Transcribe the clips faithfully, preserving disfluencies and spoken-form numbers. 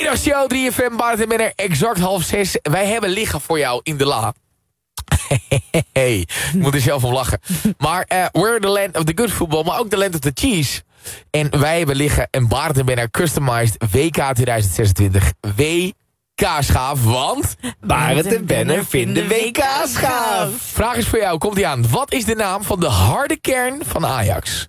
Middagshow drie F M, Bart en Benner, exact half zes. Wij hebben liggen voor jou in de la. Hey, ik moet er zelf om lachen. Maar uh, we're the land of the good football, maar ook the land of the cheese. En wij hebben liggen een Bart en Benner Customized W K tweeduizend zesentwintig W K-schaaf, want Bart en Benner vinden W K-schaaf. Vraag is voor jou, komt die aan. Wat is de naam van de harde kern van Ajax?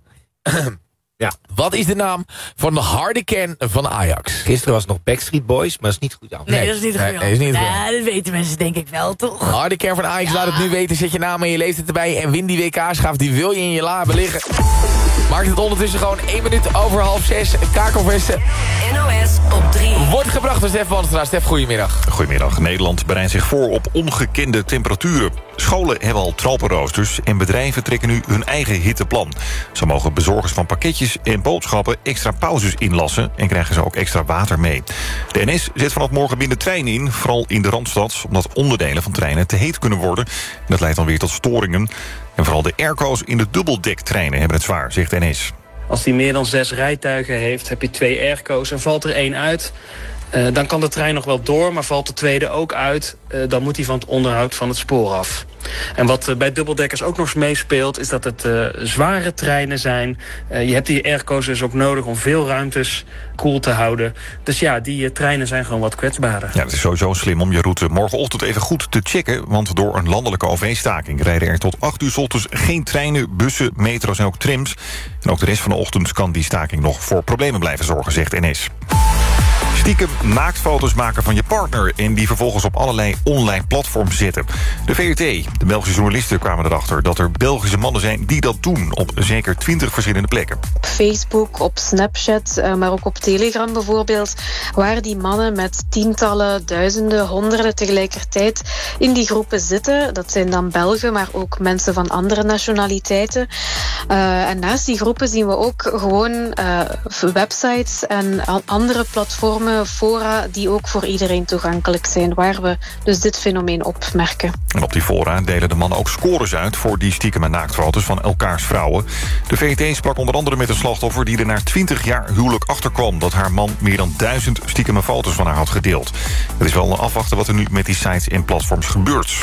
Ja. Wat is de naam van de harde kern van Ajax? Gisteren was het nog Backstreet Boys, maar dat is niet goed aan. Nee, Nee, dat is niet nee, goed. nee, is niet goed. Ja, dat weten mensen denk ik wel, toch? De harde kern van Ajax, laat het nu weten. Zet je naam en je leeftijd erbij en win die W K-schaaf. Die wil je in je la hebben liggen. Maakt het ondertussen gewoon één minuut over half zes. Kakelvesten N O S op drie. wordt gebracht door Stef Wanstra. Stef, goedemiddag. Goedemiddag. Nederland bereidt zich voor op ongekende temperaturen. Scholen hebben al tropenroosters en bedrijven trekken nu hun eigen hitteplan. Zo mogen bezorgers van pakketjes en boodschappen extra pauzes inlassen en krijgen ze ook extra water mee. De N S zet vanaf morgen minder treinen in, vooral in de Randstad, omdat onderdelen van treinen te heet kunnen worden. En dat leidt dan weer tot storingen. En vooral de airco's in de dubbeldek-treinen hebben het zwaar, zegt de N S. Als die meer dan zes rijtuigen heeft, heb je twee airco's en valt er één uit, Uh, dan kan de trein nog wel door, maar valt de tweede ook uit, Uh, dan moet hij van het onderhoud van het spoor af. En wat uh, bij dubbeldekkers ook nog eens meespeelt, is dat het uh, zware treinen zijn. Uh, je hebt die airco's dus ook nodig om veel ruimtes koel te houden. Dus ja, die uh, treinen zijn gewoon wat kwetsbaarder. Ja, het is sowieso slim om je route morgenochtend even goed te checken, want door een landelijke O V-staking rijden er tot acht uur 's ochtends geen treinen, bussen, metro's en ook trams. En ook de rest van de ochtend kan die staking nog voor problemen blijven zorgen, zegt N S. Stiekem naaktfoto's maken van je partner en die vervolgens op allerlei online platforms zetten. De V R T, de Belgische journalisten, kwamen erachter dat er Belgische mannen zijn die dat doen op zeker twintig verschillende plekken. Op Facebook, op Snapchat, uh, maar ook op Telegram bijvoorbeeld, waar die mannen met tientallen, duizenden, honderden tegelijkertijd in die groepen zitten. Dat zijn dan Belgen, maar ook mensen van andere nationaliteiten. Uh, en naast die groepen zien we ook gewoon uh, websites en andere platformen, fora die ook voor iedereen toegankelijk zijn, waar we dus dit fenomeen opmerken. En op die fora delen de mannen ook scores uit voor die stiekeme naaktfoto's van elkaars vrouwen. De V R T sprak onder andere met een slachtoffer die er na twintig jaar huwelijk achterkwam dat haar man meer dan duizend stiekeme foto's van haar had gedeeld. Het is wel afwachten wat er nu met die sites en platforms gebeurt.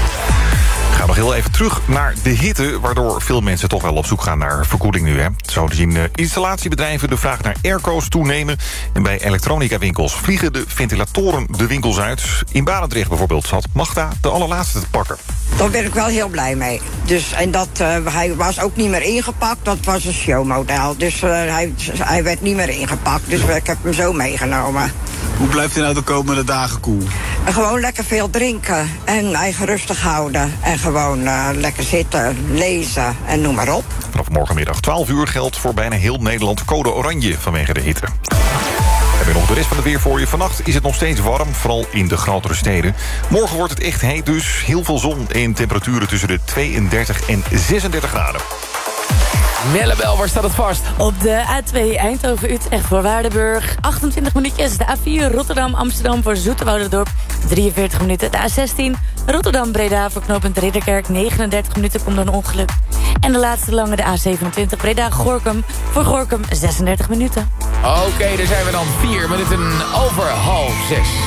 We gaan nog heel even terug naar de hitte, waardoor veel mensen toch wel op zoek gaan naar verkoeling nu. Hè. Zo zien uh, installatiebedrijven de vraag naar airco's toenemen. En bij elektronica-winkels vliegen de ventilatoren de winkels uit. In Barendrecht bijvoorbeeld zat Magda de allerlaatste te pakken. Daar ben ik wel heel blij mee. Dus, en dat, uh, hij was ook niet meer ingepakt, dat was een showmodel. Dus uh, hij, hij werd niet meer ingepakt, dus ik heb hem zo meegenomen. Hoe blijft hij nou de komende dagen koel? En gewoon lekker veel drinken en eigen rustig houden. En gewoon uh, lekker zitten, lezen en noem maar op. Vanaf morgenmiddag twaalf uur geldt voor bijna heel Nederland code oranje vanwege de hitte. Hebben we nog de rest van het weer voor je. Vannacht is het nog steeds warm, vooral in de grotere steden. Morgen wordt het echt heet dus. Heel veel zon en temperaturen tussen de tweeëndertig en zesendertig graden. Nellebel, waar staat het vast? Op de A twee Eindhoven-Utrecht voor Waardenburg. achtentwintig minuutjes. De A vier Rotterdam-Amsterdam voor Zoeterwouderdorp. drieënveertig minuten. De A zestien Rotterdam-Breda voor knooppunt Ridderkerk. negenendertig minuten komt een ongeluk. En de laatste lange, de A zevenentwintig Breda-Gorkum voor Gorkum. zesendertig minuten. Oké, okay, daar zijn we dan vier minuten over half zes.